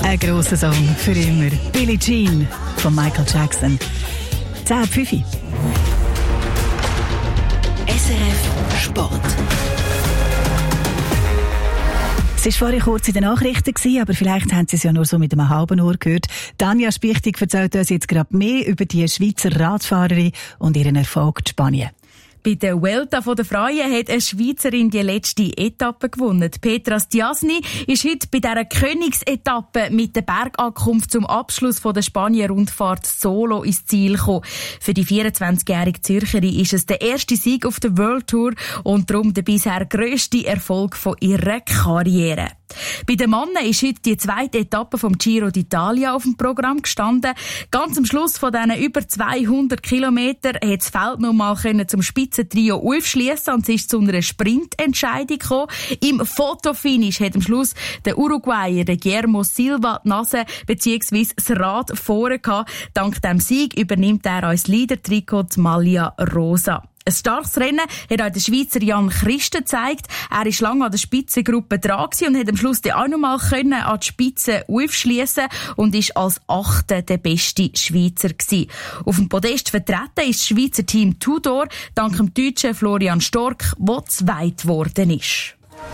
Ein grosser Song für immer. Billie Jean von Michael Jackson. 10:05. SRF Sport. Es war vorhin kurz in den Nachrichten, aber vielleicht haben Sie es ja nur so mit einem halben Ohr gehört. Tanja Spichtig erzählt uns jetzt gerade mehr über die Schweizer Radfahrerin und ihren Erfolg in Spanien. Bei der Vuelta der Frauen hat eine Schweizerin die letzte Etappe gewonnen. Petra Stiasny ist heute bei dieser Königsetappe mit der Bergankunft zum Abschluss der Spanien-Rundfahrt solo ins Ziel gekommen. Für die 24-jährige Zürcherin ist es der erste Sieg auf der World Tour und darum der bisher grösste Erfolg von ihrer Karriere. Bei den Männern ist heute die zweite Etappe vom Giro d'Italia auf dem Programm gestanden. Ganz am Schluss von diesen über 200 Kilometern hat das Feld noch mal zum Spitzentrio aufschliessen und es ist zu einer Sprintentscheidung gekommen. Im Fotofinish hat am Schluss der Uruguayer, der Guillermo Silva, die Nase bzw. das Rad vorne gehabt. Dank dem Sieg übernimmt er als Leader-Trikot die Maglia Rosa. Ein starkes Rennen hat auch der Schweizer Jan Christen gezeigt. Er war lange an der Spitzengruppe dran und hat am Schluss auch noch mal an die Spitze aufschliessen und ist als Achter der beste Schweizer gewesen. Auf dem Podest vertreten ist das Schweizer Team Tudor, dank dem deutschen Florian Stork, der zweit geworden ist.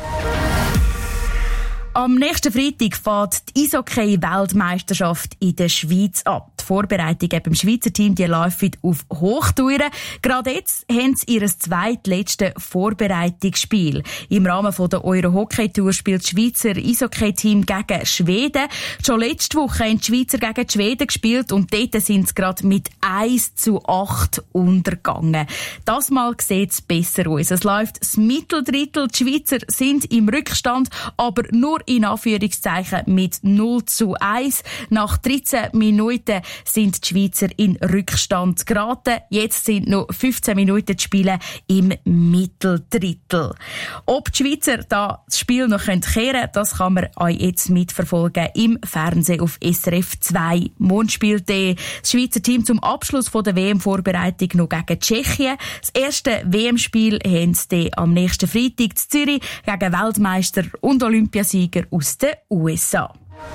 Am nächsten Freitag fährt die Eishockey-Weltmeisterschaft in der Schweiz ab. Die Vorbereitungen beim Schweizer Team die laufen auf Hochtouren. Gerade jetzt haben sie ihr zweitletztes Vorbereitungsspiel. Im Rahmen der Euro-Hockey-Tour spielt das Schweizer Eishockey-Team gegen Schweden. Schon letzte Woche haben die Schweizer gegen die Schweden gespielt und dort sind sie gerade mit 1:8 untergegangen. Das Mal sieht es besser aus. Es läuft das Mitteldrittel. Die Schweizer sind im Rückstand, aber nur in Anführungszeichen mit 0:1. Nach 13 Minuten sind die Schweizer in Rückstand geraten. Jetzt sind noch 15 Minuten zu spielen im Mitteldrittel. Ob die Schweizer das Spiel noch kehren können, das kann man euch jetzt mitverfolgen im Fernsehen auf SRF 2. Morgen spielt das Schweizer Team zum Abschluss der WM-Vorbereitung noch gegen Tschechien. Das erste WM-Spiel haben sie am nächsten Freitag in Zürich gegen Weltmeister und Olympiasieger aus den USA.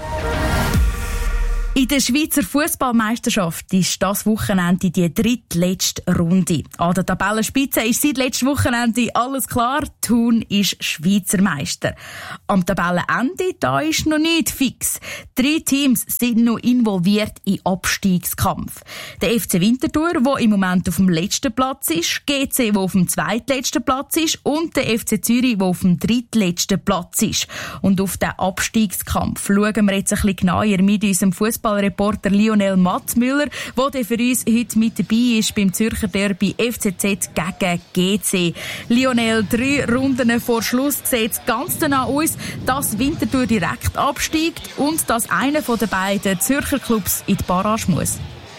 In der Schweizer Fußballmeisterschaft ist das Wochenende die drittletzte Runde. An der Tabellenspitze ist seit letztem Wochenende alles klar. Thun ist Schweizer Meister. Am Tabellenende da ist noch nicht fix. 3 Teams sind noch involviert in Abstiegskampf. Der FC Winterthur, der im Moment auf dem letzten Platz ist, GC, der auf dem zweitletzten Platz ist und der FC Zürich, der auf dem drittletzten Platz ist. Und auf den Abstiegskampf schauen wir jetzt ein bisschen genauer mit unserem Fußballreporter Lionel Matzmüller, der für uns heute mit dabei ist beim Zürcher Derby FCZ gegen GC. Lionel, 3 Runden vor Schluss sieht es ganz danach aus, dass Winterthur direkt absteigt und dass einer der beiden Zürcher Clubs in die Barrage muss.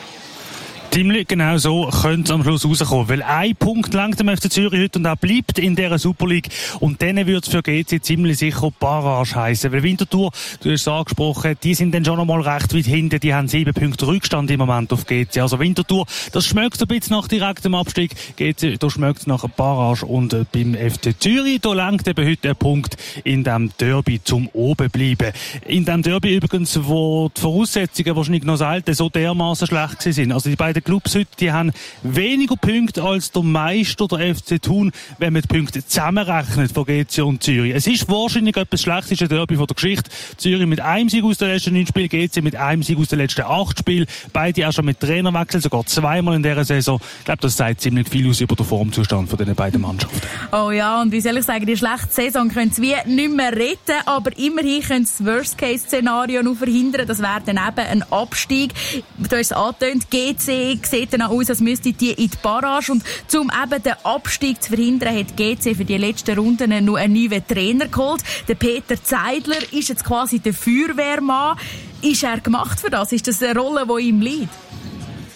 Ziemlich genau so könnte es am Schluss rauskommen. Weil ein Punkt langt dem FC Zürich heute und auch bleibt in dieser Super League. Und dann wird es für GC ziemlich sicher Barrage heissen. Weil Winterthur, du hast es angesprochen, die sind dann schon noch mal recht weit hinten. Die haben 7 Punkte Rückstand im Moment auf GC. Also Winterthur, das schmeckt ein bisschen nach direktem Abstieg. GC, da schmeckt es nach Barrage. Und beim FC Zürich, da langt eben heute ein Punkt in diesem Derby zum Obenbleiben. In diesem Derby übrigens, wo die Voraussetzungen wahrscheinlich noch selten so dermaßen schlecht sind. Also die beiden Clubs heute, die haben weniger Punkte als der Meister, der FC Thun, wenn man die Punkte zusammenrechnet von GC und Zürich. Es ist wahrscheinlich etwas schlechteste Derby von der Geschichte. Zürich mit einem Sieg aus den letzten 9 Spielen, GC mit einem Sieg aus den letzten 8 Spielen. Beide auch schon mit Trainerwechsel, sogar 2-mal in dieser Saison. Ich glaube, das sagt ziemlich viel aus über den Formzustand von diesen beiden Mannschaften. Oh ja, und wie soll ich sagen, die schlechte Saison können sie wie nicht mehr retten, aber immerhin können sie das Worst-Case-Szenario noch verhindern. Das wäre dann eben ein Abstieg. Du hast es angetönt, GC sieht dann auch aus, als müsste die in die Barrage. Und um eben den Abstieg zu verhindern, hat GC für die letzten Runden noch einen neuen Trainer geholt. Der Peter Zeidler ist jetzt quasi der Feuerwehrmann. Ist er gemacht für das? Ist das eine Rolle, die ihm liegt?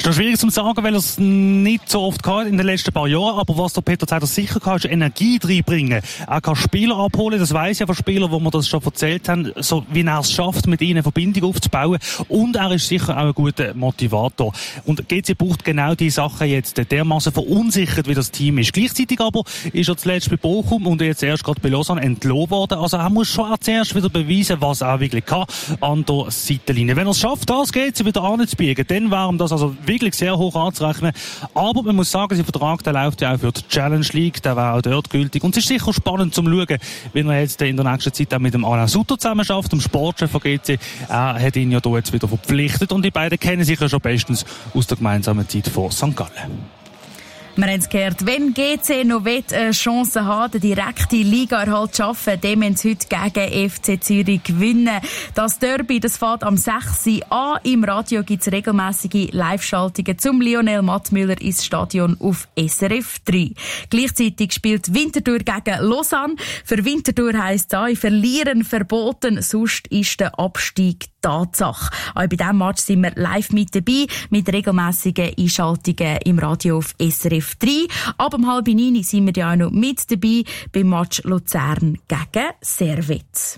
ist noch schwierig zu sagen, weil er es nicht so oft gehabt in den letzten paar Jahren, aber was der Peter Zeidler sicher kann, ist Energie reinbringen. Er kann Spieler abholen, das weiss ich ja von Spielern, wo wir das schon erzählt haben, so wie er es schafft, mit ihnen eine Verbindung aufzubauen, und er ist sicher auch ein guter Motivator. Und GC braucht genau die Sachen jetzt, dermaßen verunsichert, wie das Team ist. Gleichzeitig aber ist er zuletzt bei Bochum und jetzt erst gerade bei Lausanne entlohnt worden, also er muss schon zuerst wieder beweisen, was er wirklich kann an der Seitenlinie. Wenn er es schafft, das GC wieder anzubiegen, dann wäre ihm das also wirklich sehr hoch anzurechnen. Aber man muss sagen, sein Vertrag, der läuft ja auch für die Challenge League, der wäre auch dort gültig. Und es ist sicher spannend zum Schauen, wie er jetzt in der nächsten Zeit auch mit dem Alain Sutter zusammen schafft, dem Sportchef von GC. Er hat ihn ja hier jetzt wieder verpflichtet und die beiden kennen sich ja schon bestens aus der gemeinsamen Zeit vor St. Gallen. Wir haben es gehört, wenn GC noch eine Chance hat, den direkten Ligaerhalt zu schaffen, dann müssen sie heute gegen FC Zürich gewinnen. Das Derby, das fährt am 6. an. Im Radio gibt es regelmässige Live-Schaltungen zum Lionel Mattmüller ins Stadion auf SRF 3. Gleichzeitig spielt Winterthur gegen Lausanne. Für Winterthur heisst es, verlieren verboten, sonst ist der Abstieg Tatsache. Auch bei diesem Match sind wir live mit dabei, mit regelmässigen Einschaltungen im Radio auf SRF 3. Ab 8:30 sind wir ja auch noch mit dabei beim Match Luzern gegen Servette.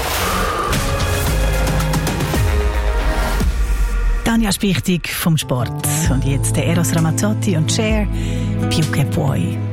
Tanja Spichtig vom Sport. Und jetzt der Eros Ramazzotti und Cher, Più che puoi.